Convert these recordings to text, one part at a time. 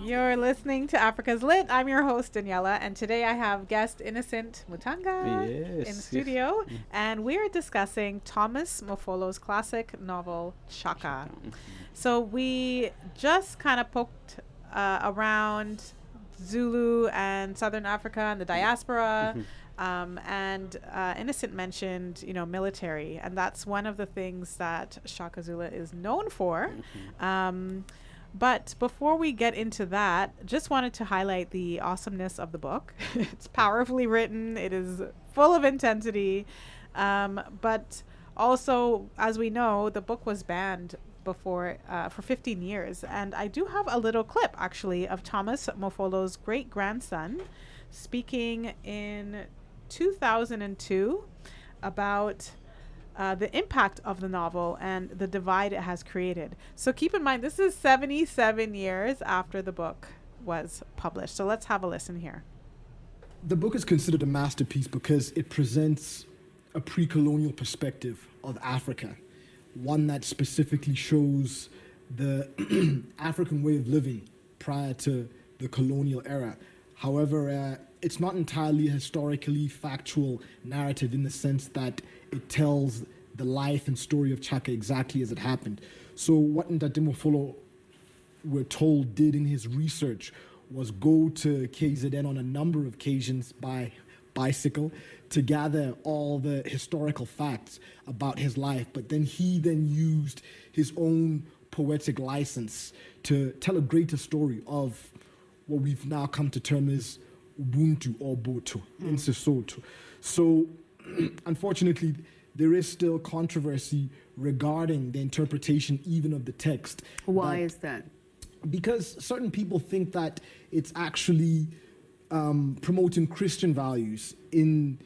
You're listening to Africa's Lit. I'm your host, Daniela, and today I have guest Innocent Mutanga in the Yes, yes. studio, and we're discussing Thomas Mofolo's classic novel, Chaka. Shaka. So we just kind of poked around Zulu and Southern Africa and the diaspora. And Innocent mentioned, military, and that's one of the things that Shaka Zulu is known for. But before we get into that, just wanted to highlight the awesomeness of the book. It's powerfully written. It is full of intensity. But also, as we know, the book was banned before for 15 years. And I do have a little clip, actually, of Thomas Mofolo's great-grandson speaking in 2002 about the impact of the novel and the divide it has created. So keep in mind, this is 77 years after the book was published. So let's have a listen here. The book is considered a masterpiece because it presents a pre-colonial perspective of Africa, one that specifically shows the African way of living prior to the colonial era. However, it's not entirely a historically factual narrative in the sense that it tells the life and story of Chaka exactly as it happened. So what Ntate Mofolo, we're told, did in his research was go to KZN on a number of occasions by bicycle to gather all the historical facts about his life, but then he used his own poetic license to tell a greater story of what we've now come to term as Ubuntu or Boto in Sesotho. So, unfortunately, there is still controversy regarding the interpretation even of the text. Why is that? Because certain people think that it's actually promoting Christian values in,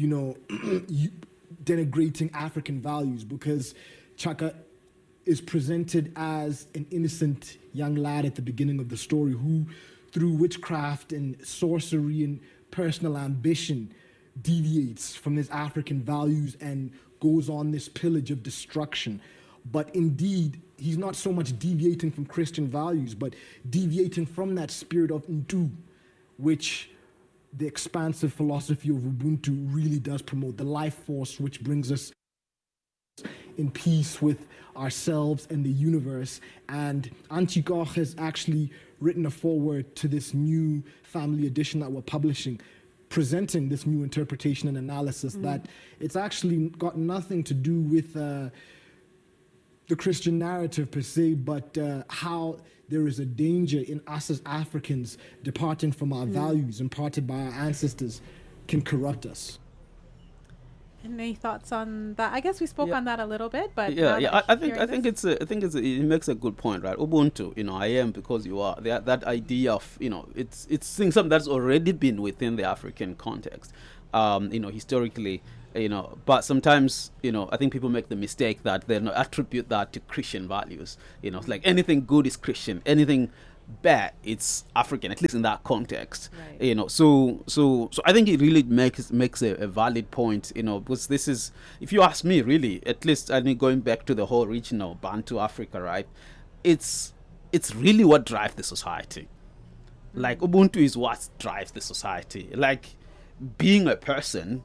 denigrating African values, because Chaka is presented as an innocent young lad at the beginning of the story who, through witchcraft and sorcery and personal ambition, deviates from his African values and goes on this pillage of destruction. But indeed, he's not so much deviating from Christian values, but deviating from that spirit of Ntu, which the expansive philosophy of Ubuntu really does promote, the life force which brings us in peace with ourselves and the universe. And Antigone has actually written a foreword to this new family edition that we're publishing, presenting this new interpretation and analysis that it's actually got nothing to do with the Christian narrative per se, but how there is a danger in us as Africans departing from our values imparted by our ancestors can corrupt us. Any thoughts on that? I guess we spoke on that a little bit, but I think it makes a good point, right? Ubuntu, I am because you are. That idea of, it's something that's already been within the African context, historically, but sometimes, I think people make the mistake that they attribute that to Christian values. It's like anything good is Christian, anything bad it's African, at least in that context. Right. So I think it really makes a valid point, because this is, if you ask me, really, at least I think going back to the whole regional Bantu Africa, right, it's really what drives the society. Like Ubuntu is what drives the society, like being a person,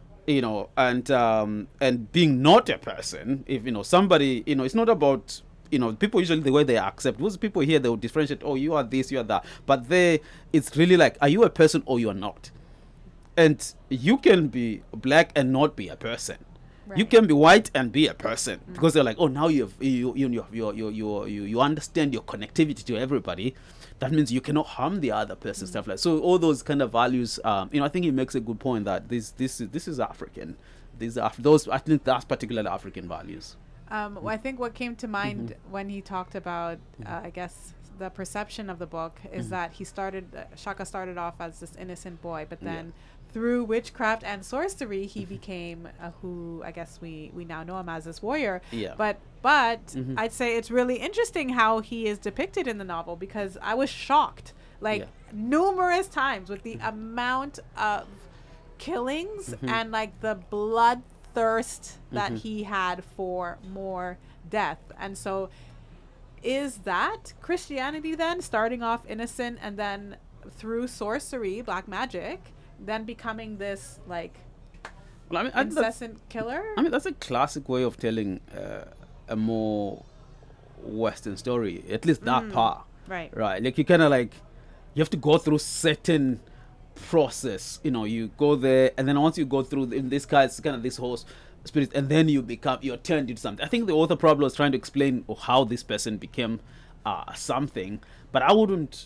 and being not a person. If somebody, it's not about, people usually, the way they accept, most people here, they will differentiate, oh, you are this, you are that, but it's really like, are you a person or you are not? And you can be black and not be a person. Right. You can be white and be a person, because they're like, oh, now you understand your connectivity to everybody. That means you cannot harm the other person, stuff like that. So all those kind of values, I think he makes a good point that this is African. These are those, I think that's particularly African values. I think what came to mind when he talked about, I guess, the perception of the book is that Shaka started off as this innocent boy, but then through witchcraft and sorcery, he became who I guess we now know him as this warrior. Yeah. But I'd say it's really interesting how he is depicted in the novel, because I was shocked, numerous times, with the amount of killings and like the bloodthirst that he had for more death. And so is that Christianity then starting off innocent and then through sorcery, black magic, then becoming this like Well, I mean, incessant killer? I mean, that's a classic way of telling a more Western story, at least that part. Right. Right. Like, you kind of like, you have to go through certain process. You know, you go there, and then once you go through, in this case, kind of this whole spirit, and then you're turned into something. I think the author probably was trying to explain how this person became something, but I wouldn't,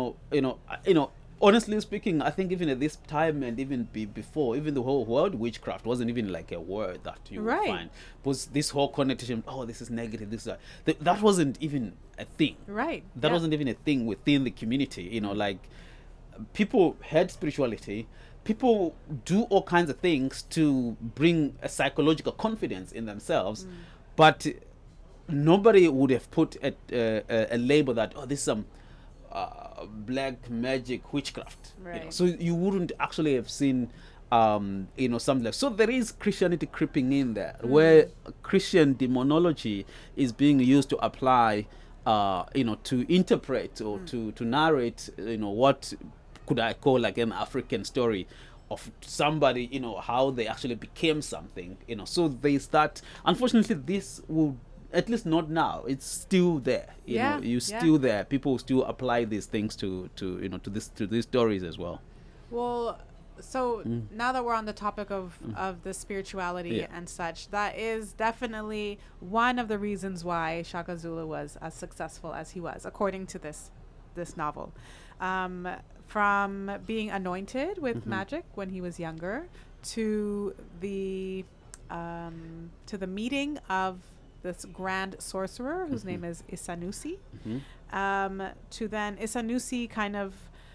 honestly speaking, I think even at this time and even before, even the whole word witchcraft wasn't even like a word that you would find. Was this whole connotation, this is negative, this is that wasn't even a thing. Right. That wasn't even a thing within the community. Like, people had spirituality. People do all kinds of things to bring a psychological confidence in themselves, but nobody would have put a label that, this is some black magic witchcraft. Right. So you wouldn't actually have seen something like. So there is Christianity creeping in there, where Christian demonology is being used to apply, to interpret or to narrate, what could I call like an African story of somebody, how they actually became something, so they start. Unfortunately, this will, at least not now, it's still there. Still there. People still apply these things to these stories as well. Well, so now that we're on the topic of the spirituality and such, that is definitely one of the reasons why Shaka Zulu was as successful as he was, according to this novel. From being anointed with magic when he was younger, to the meeting of this grand sorcerer whose name is Isanusi, to then Isanusi kind of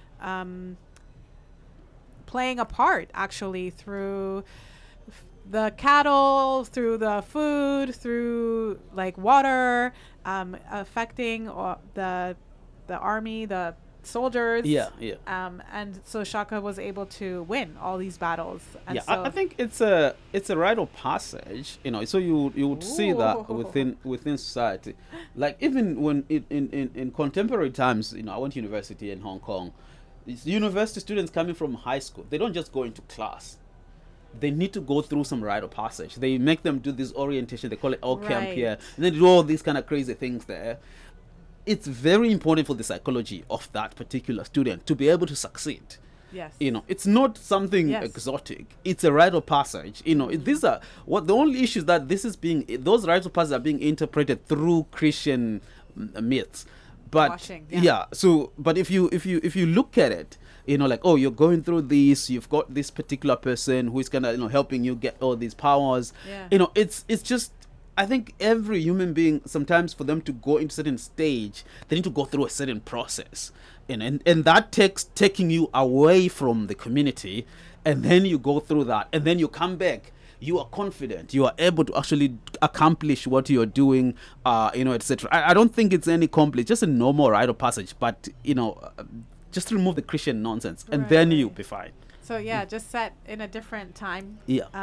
playing a part actually through the cattle, through the food, through like water, affecting the army, the soldiers. And so Shaka was able to win all these battles. And so I think it's a rite of passage, so you would see that within society. Like, even when in contemporary times, I went to university in Hong Kong. It's university students coming from high school, they don't just go into class. They need to go through some rite of passage. They make them do this orientation, they call it camp here, and then do all these kind of crazy things there. It's very important for the psychology of that particular student to be able to succeed. Yes. It's not something exotic. It's a rite of passage. These are the only issues that those rites of passage are being interpreted through Christian myths. But but if you look at it, like, you're going through this, you've got this particular person who is kind of helping you get all these powers. It's just, I think every human being, sometimes for them to go into a certain stage, they need to go through a certain process. And that takes taking you away from the community, and then you go through that, and then you come back. You are confident. You are able to actually accomplish what you're doing, etc. I don't think it's any complex, just a normal rite of passage. But just remove the Christian nonsense, and then you'll be fine. So just set in a different time.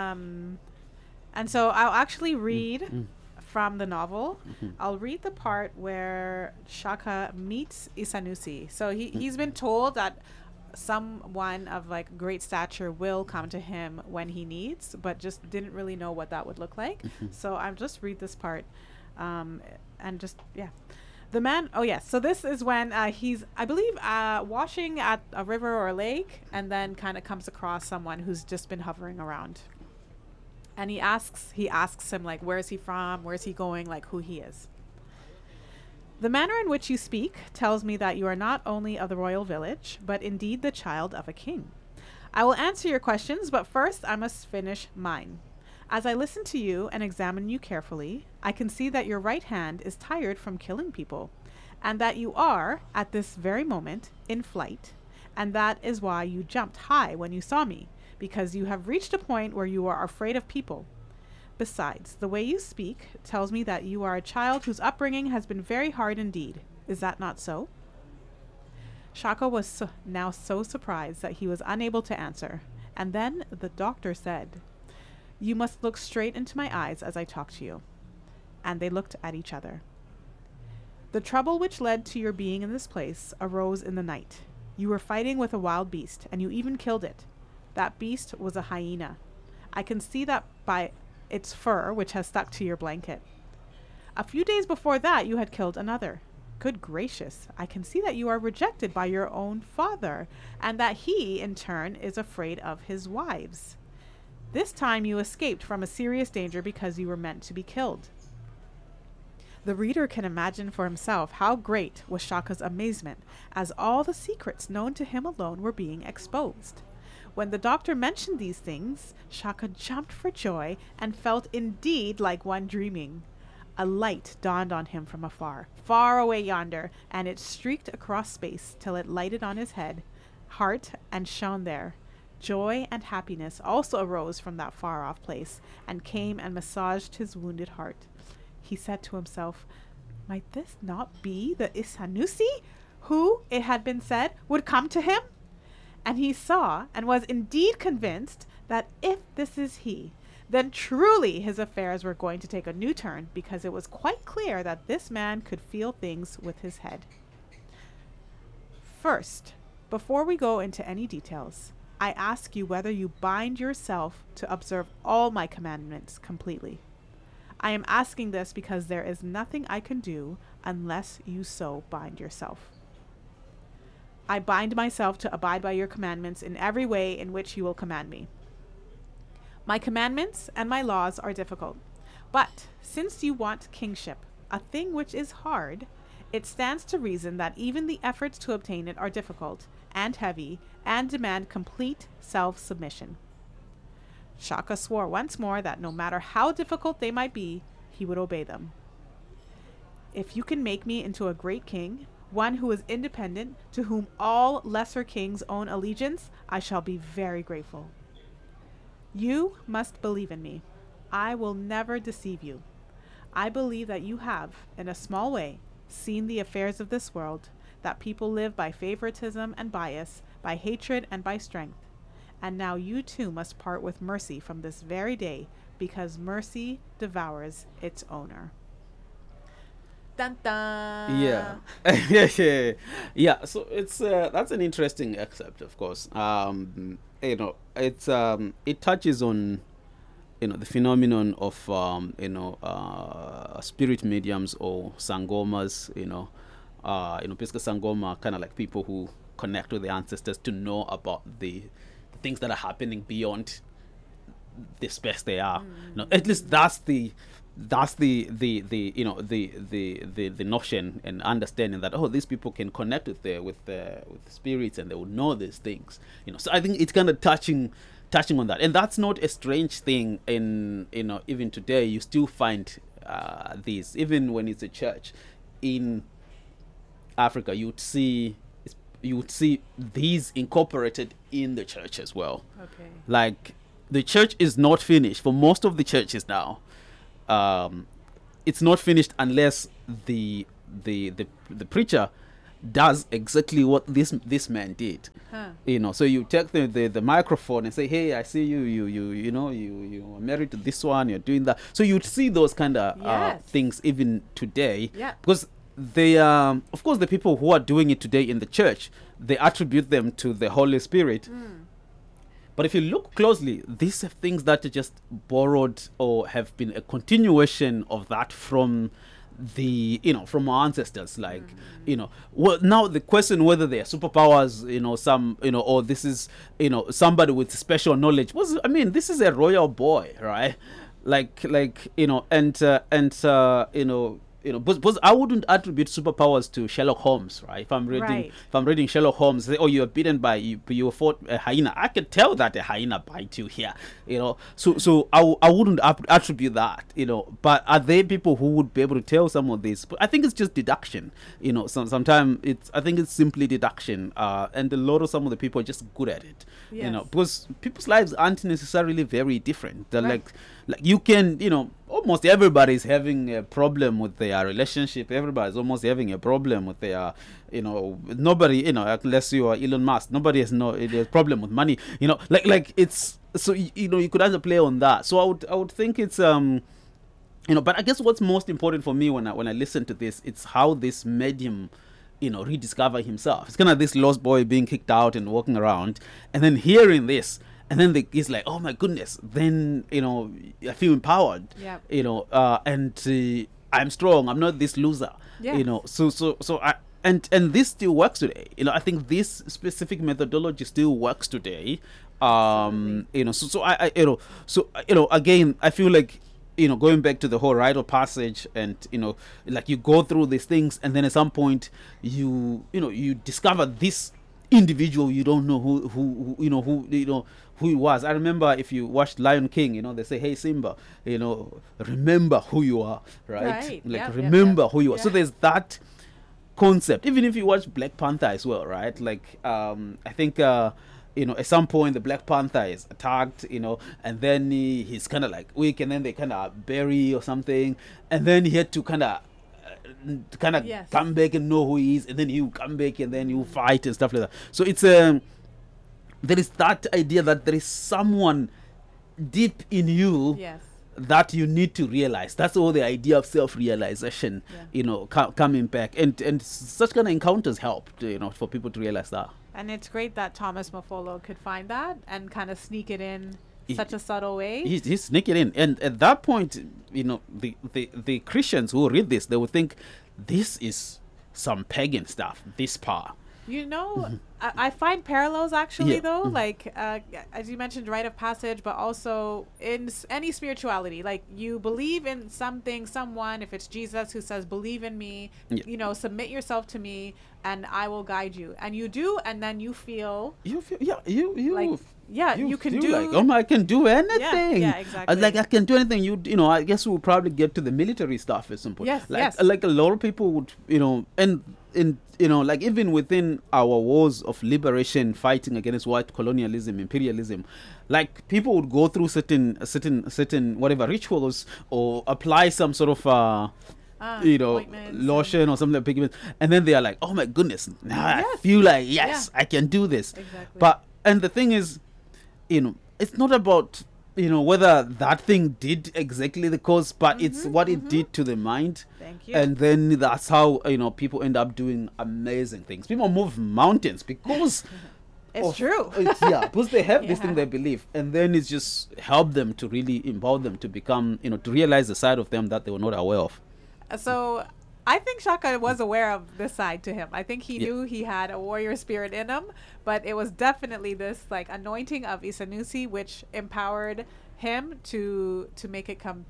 And so I'll actually read from the novel. I'll read the part where Shaka meets Isanusi. So he's been told that someone of like great stature will come to him when he needs, but just didn't really know what that would look like. So I'll just read this part, and just the man. So this is when he's, I believe, washing at a river or a lake, and then kind of comes across someone who's just been hovering around. And he asks him, like, where is he from? Where is he going? Like, who he is. The manner in which you speak tells me that you are not only of the royal village, but indeed the child of a king. I will answer your questions, but first I must finish mine. As I listen to you and examine you carefully, I can see that your right hand is tired from killing people, and that you are, at this very moment, in flight, and that is why you jumped high when you saw me, because you have reached a point where you are afraid of people. Besides, the way you speak tells me that you are a child whose upbringing has been very hard indeed. Is that not so? Shaka was now so surprised that he was unable to answer. And then the doctor said, "You must look straight into my eyes as I talk to you." And they looked at each other. The trouble which led to your being in this place arose in the night. You were fighting with a wild beast, and you even killed it. That beast was a hyena. I can see that by its fur, which has stuck to your blanket. A few days before that, you had killed another. Good gracious, I can see that you are rejected by your own father, and that he, in turn, is afraid of his wives. This time you escaped from a serious danger because you were meant to be killed. The reader can imagine for himself how great was Shaka's amazement as all the secrets known to him alone were being exposed. When the doctor mentioned these things, Shaka jumped for joy and felt indeed like one dreaming. A light dawned on him from afar, far away yonder, and it streaked across space till it lighted on his head, heart, and shone there. Joy and happiness also arose from that far-off place, and came and massaged his wounded heart. He said to himself, might this not be the Isanusi, who, it had been said, would come to him? And he saw, and was indeed convinced, that if this is he, then truly his affairs were going to take a new turn, because it was quite clear that this man could feel things with his head. First, before we go into any details, I ask you whether you bind yourself to observe all my commandments completely. I am asking this because there is nothing I can do unless you so bind yourself. I bind myself to abide by your commandments in every way in which you will command me. My commandments and my laws are difficult, but since you want kingship, a thing which is hard, it stands to reason that even the efforts to obtain it are difficult and heavy and demand complete self-submission. Shaka swore once more that no matter how difficult they might be, he would obey them. If you can make me into a great king, one who is independent, to whom all lesser kings own allegiance, I shall be very grateful. You must believe in me. I will never deceive you. I believe that you have, in a small way, seen the affairs of this world, that people live by favoritism and bias, by hatred and by strength. And now you too must part with mercy from this very day, because mercy devours its owner. Dun dun. Yeah. Yeah. So it's that's an interesting excerpt, of course. It's it touches on the phenomenon of spirit mediums or sangomas. Basically sangoma kind of like people who connect with the ancestors to know about the things that are happening beyond the space they are. At least that's the notion and understanding that these people can connect with the spirits and they will know these things. So I think it's kind of touching on that, and that's not a strange thing. In even today, you still find these, even when it's a church in Africa, you would see these incorporated in the church as well. Okay. Like, the church is not finished for most of the churches now. It's not finished unless the preacher does exactly what this man did. So you take the microphone and say, hey, I see you are married to this one, you're doing that. So you'd see those kind of things even today. Yeah. Because they of course the people who are doing it today in the church, they attribute them to the Holy Spirit. But if you look closely, these are things that are just borrowed or have been a continuation of that from from our ancestors. Like, well, now the question whether they are superpowers, or this is, somebody with special knowledge this is a royal boy, right? But I wouldn't attribute superpowers to Sherlock Holmes, right? If I'm reading Sherlock Holmes, say, you are bitten by you fought a hyena. I can tell that a hyena bite you here, So I wouldn't attribute that, But are there people who would be able to tell some of this? But I think it's just deduction, Sometimes I think it's simply deduction, and some of the people are just good at it, because people's lives aren't necessarily very different. They're like you can, almost everybody's having a problem with their relationship. Everybody's almost having a problem with their, nobody, unless you are Elon Musk, nobody has a problem with money. It's so you could either play on that. So I would think it's But I guess what's most important for me when I listen to this, it's how this made him, rediscover himself. It's kind of this lost boy being kicked out and walking around, and then hearing this, and then he's like, oh my goodness, then I feel empowered. Yeah. And I'm strong. I'm not this loser. Yeah. So I. And this still works today. I think this specific methodology still works today. Again, I feel like going back to the whole rite of passage, and like you go through these things, and then at some point you discover this individual you don't know who he was. I remember if you watched Lion King, they say, hey Simba, remember who you are, right? Like remember who you are. So there's that concept. Even if you watch Black Panther as well, right? Like I think at some point the Black Panther is attacked, and then he's kind of like weak, and then they kind of bury or something, and then he had to kind of Yes. come back and know who he is, and then you come back and then you fight and stuff like that. So it's there is that idea that there is someone deep in you Yes. that you need to realize. That's all the idea of self-realization, coming back, and such kind of encounters help, for people to realize that. And it's great that Thomas Mafolo could find that and kind of sneak it in such a subtle way. He sneak it in, and at that point, the Christians who read this, they would think this is some pagan stuff. This part. I find parallels actually, Yeah. though, like as you mentioned, rite of passage, but also in any spirituality, like you believe in something, someone, if it's Jesus who says, believe in me, Yeah. submit yourself to me and I will guide you. And you do, and then you feel You feel, you can feel do like, oh my, I can do anything. Yeah, exactly. Like I can do anything. I guess we'll probably get to the military stuff at some point. Yes, like, yes. Like a lot of people would, and like even within our wars of liberation, fighting against white colonialism, imperialism, like people would go through certain whatever rituals or apply some sort of ointments lotion or something like pigment, and then they are like, oh my goodness, now I Yes. feel like I can do this. Exactly. And the thing is, it's not about whether that thing did exactly the cause, but it's what it did to the mind. Thank you. And then that's how people end up doing amazing things. People move mountains because it's true. because they have this Yeah. thing they believe, and then it's just help them to really empower them to become, to realize the side of them that they were not aware of. So I think Shaka was aware of this side to him. I think he Yeah. knew he had a warrior spirit in him, but it was definitely this like anointing of Isanusi which empowered him to make it come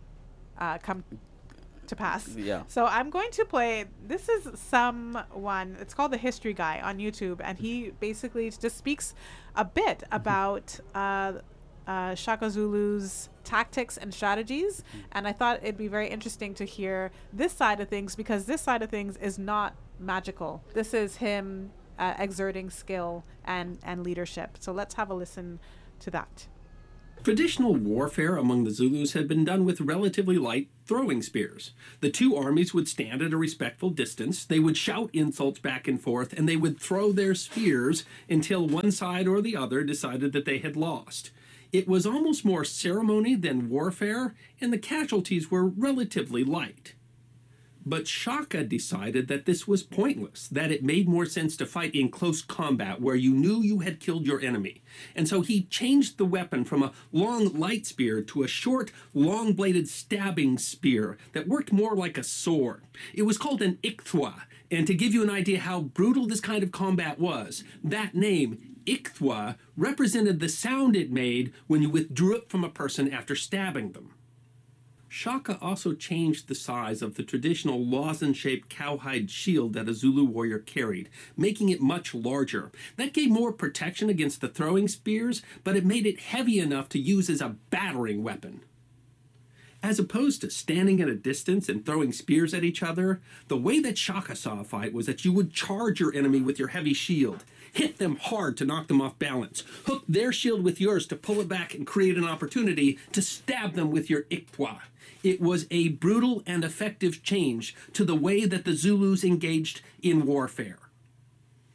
to pass. Yeah. So I'm going to play. This is someone. It's called The History Guy on YouTube, and he basically just speaks a bit about Shaka Zulu's tactics and strategies, and I thought it'd be very interesting to hear this side of things, because this side of things is not magical. This is him exerting skill and leadership. So let's have a listen to that. Traditional warfare among the Zulus had been done with relatively light throwing spears. The two armies would stand at a respectful distance, they would shout insults back and forth, and they would throw their spears until one side or the other decided that they had lost. It was almost more ceremony than warfare, and the casualties were relatively light. But Shaka decided that this was pointless, that it made more sense to fight in close combat where you knew you had killed your enemy. And so he changed the weapon from a long light spear to a short, long-bladed stabbing spear that worked more like a sword. It was called an Ikthwa, and to give you an idea how brutal this kind of combat was, that name, Ikthwa, represented the sound it made when you withdrew it from a person after stabbing them. Shaka also changed the size of the traditional lozenge-shaped cowhide shield that a Zulu warrior carried, making it much larger. That gave more protection against the throwing spears, but it made it heavy enough to use as a battering weapon. As opposed to standing at a distance and throwing spears at each other, the way that Shaka saw a fight was that you would charge your enemy with your heavy shield, hit them hard to knock them off balance, hook their shield with yours to pull it back and create an opportunity to stab them with your Ikthwa. It was a brutal and effective change to the way that the Zulus engaged in warfare.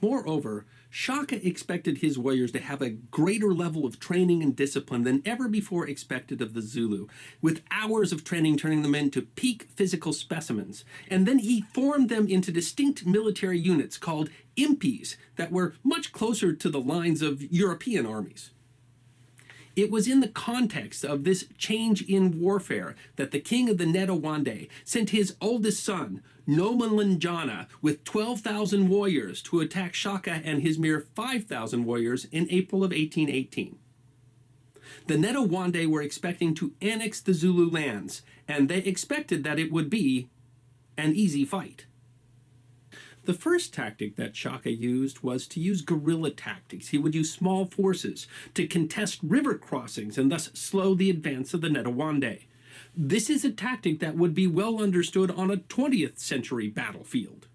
Moreover, Shaka expected his warriors to have a greater level of training and discipline than ever before expected of the Zulu, with hours of training turning them into peak physical specimens. And then he formed them into distinct military units called impis that were much closer to the lines of European armies. It was in the context of this change in warfare that the king of the Netawande sent his oldest son, Nomalinjana, with 12,000 warriors to attack Shaka and his mere 5,000 warriors in April of 1818. The Netawande were expecting to annex the Zulu lands, and they expected that it would be an easy fight. The first tactic that Shaka used was to use guerrilla tactics. He would use small forces to contest river crossings and thus slow the advance of the Netawande. This is a tactic that would be well understood on a 20th century battlefield.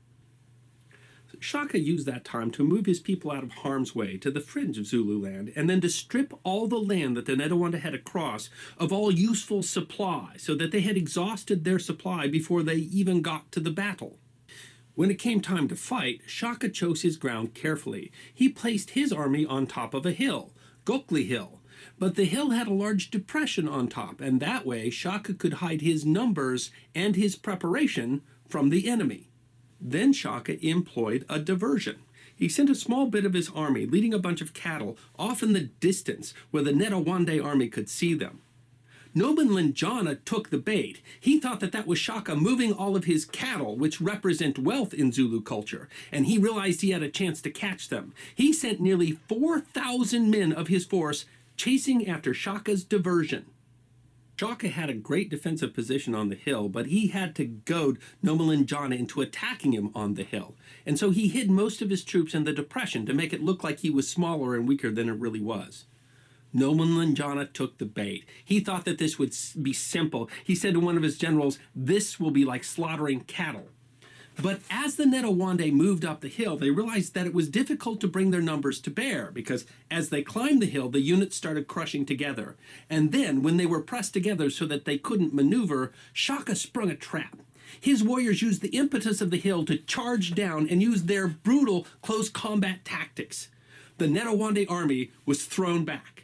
Shaka used that time to move his people out of harm's way to the fringe of Zululand and then to strip all the land that the Netawande had across of all useful supply so that they had exhausted their supply before they even got to the battle. When it came time to fight, Shaka chose his ground carefully. He placed his army on top of a hill, Gokli Hill, but the hill had a large depression on top, and that way Shaka could hide his numbers and his preparation from the enemy. Then Shaka employed a diversion. He sent a small bit of his army, leading a bunch of cattle, off in the distance where the Netawande army could see them. Nomalinjana took the bait. He thought that was Shaka moving all of his cattle, which represent wealth in Zulu culture, and he realized he had a chance to catch them. He sent nearly 4,000 men of his force chasing after Shaka's diversion. Shaka had a great defensive position on the hill, but he had to goad Nomalinjana into attacking him on the hill, and so he hid most of his troops in the depression to make it look like he was smaller and weaker than it really was. Nomalinjana took the bait. He thought that this would be simple. He said to one of his generals, "This will be like slaughtering cattle." But as the Netawande moved up the hill, they realized that it was difficult to bring their numbers to bear, because as they climbed the hill, the units started crushing together. And then, when they were pressed together so that they couldn't maneuver, Shaka sprung a trap. His warriors used the impetus of the hill to charge down and use their brutal close combat tactics. The Netawande army was thrown back.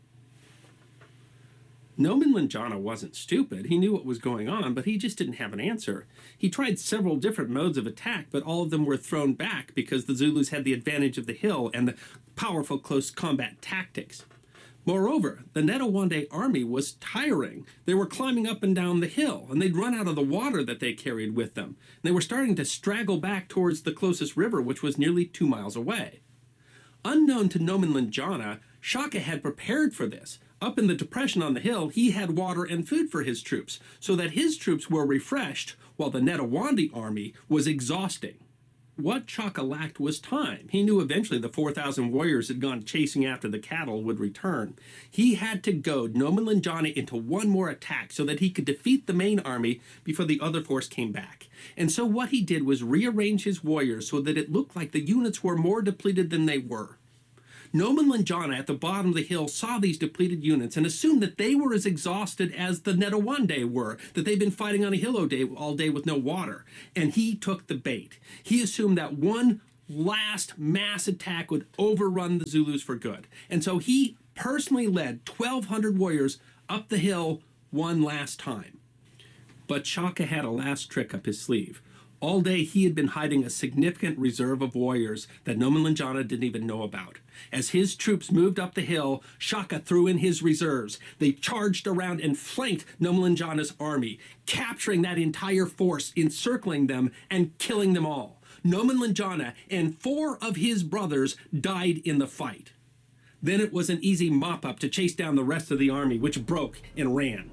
Nomalinjana wasn't stupid. He knew what was going on, but he just didn't have an answer. He tried several different modes of attack, but all of them were thrown back because the Zulus had the advantage of the hill and the powerful close combat tactics. Moreover, the Netawande army was tiring. They were climbing up and down the hill, and they'd run out of the water that they carried with them. They were starting to straggle back towards the closest river, which was nearly 2 miles away. Unknown to Nomalinjana, Shaka had prepared for this. Up in the depression on the hill, he had water and food for his troops, so that his troops were refreshed while the Netawande army was exhausting. What Shaka lacked was time. He knew eventually the 4,000 warriors had gone chasing after the cattle would return. He had to goad Nomalinjana into one more attack so that he could defeat the main army before the other force came back. And so what he did was rearrange his warriors so that it looked like the units were more depleted than they were. Nomalinjana at the bottom of the hill saw these depleted units and assumed that they were as exhausted as the Netawande were, that they'd been fighting on a hill all day with no water. And he took the bait. He assumed that one last mass attack would overrun the Zulus for good. And so he personally led 1,200 warriors up the hill one last time. But Shaka had a last trick up his sleeve. All day he had been hiding a significant reserve of warriors that Nomalinjana didn't even know about. As his troops moved up the hill, Shaka threw in his reserves. They charged around and flanked Nomalinjana's army, capturing that entire force, encircling them, and killing them all. Nomalinjana and 4 of his brothers died in the fight. Then it was an easy mop-up to chase down the rest of the army, which broke and ran.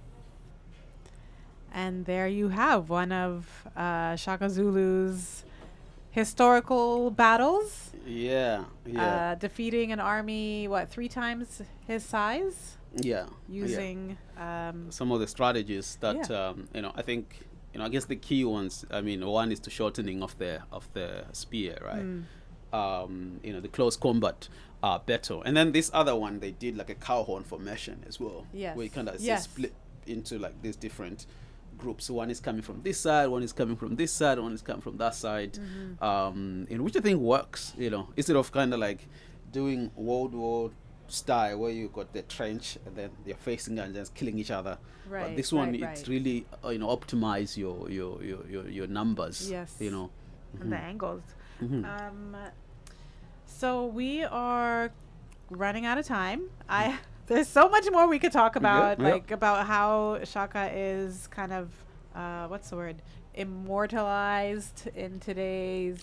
And there you have one of Shaka Zulu's historical battles. Yeah. Defeating an army, 3 times his size? Yeah. Using some of the strategies that I think I guess the key ones. I mean, one is the shortening of the spear, right? The close combat battle, and then this other one they did like a cow horn formation as well. Yes. Where you kind of split into like these different groups. One is coming from this side, one is coming from this side, one is coming from that side, in which I think works. Instead of kind of like doing World War style where you got the trench and then they're facing and just killing each other. Right. But this one, right, it's right. really optimize your numbers. Yes. Mm-hmm. And the angles. Mm-hmm. So we are running out of time. There's so much more we could talk about, Yeah, yeah. like about how Shaka is kind of what's the word, immortalized in today's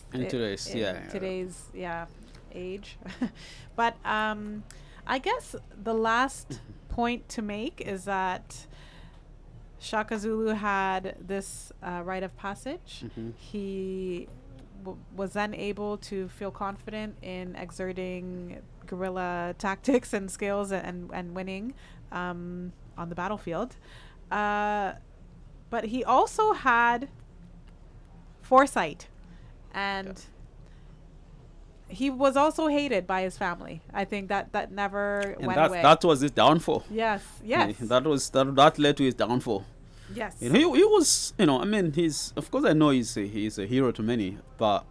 age. But I guess the last point to make is that Shaka Zulu had this rite of passage. Mhm. He was then able to feel confident in exerting guerrilla tactics and skills and winning on the battlefield. But he also had foresight, and he was also hated by his family. I think that never And went that away. that was his downfall. Yes. That led to his downfall. Yes. He was, I mean, of course I know he's a hero to many, but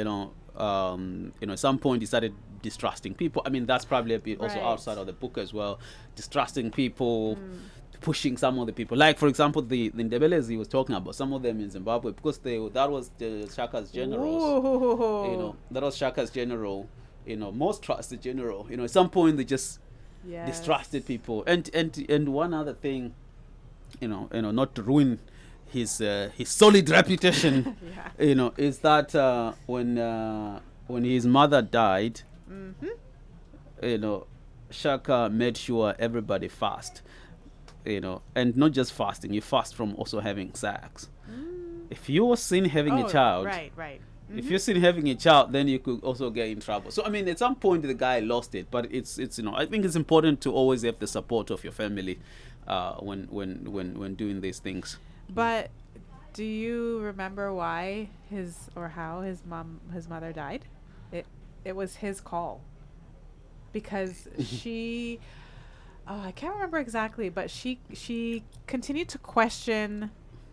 at some point he started distrusting people. I mean, that's probably a bit also Right. outside of the book as well, distrusting people, pushing some of the people. Like, for example, the Ndebeles he was talking about, some of them in Zimbabwe, because that was the Shaka's generals. Ooh. That was Shaka's general, most trusted general. At some point they just Yes. distrusted people. And one other thing, not to ruin his solid reputation, Yeah. is that when his mother died, Shaka made sure everybody fast, and not just fasting. You fast from also having sex. If you were seen having a child, Right. if you're seen having a child, then you could also get in trouble. So I mean, at some point the guy lost it, but it's I think it's important to always have the support of your family when doing these things. But do you remember why how his mother died? It was his call, because she I can't remember exactly, but she continued to question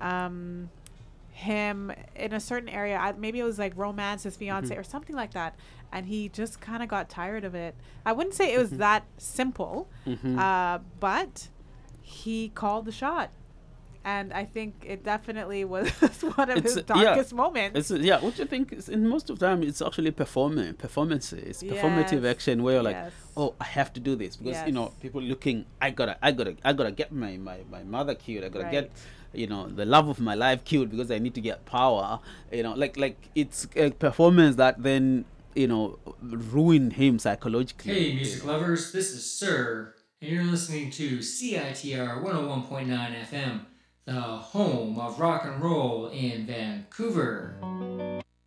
him in a certain area. Maybe it was like romance, his fiance or something like that, and he just kind of got tired of it. I wouldn't say it was that simple, but he called the shot, and I think it definitely was one of his darkest moments. Which I think is, in most of the time it's actually performance. It's performative action where you're like, oh, I have to do this because people looking, I gotta get my mother killed. I gotta get the love of my life killed because I need to get power. Like it's a performance that then ruin him psychologically. Hey, music lovers, this is Sir, and you're listening to CITR 101.9 FM, the home of rock and roll in Vancouver.